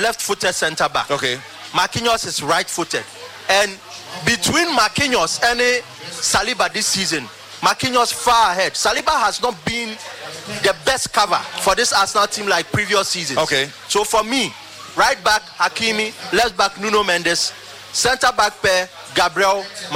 left-footed centre back. Okay. Marquinhos is right-footed. And between Marquinhos and Saliba this season, Marquinhos far ahead. Saliba has not been the best cover for this Arsenal team like previous seasons. Okay. So for me, right back Hakimi, left back Nuno Mendes, centre back pair Gabriel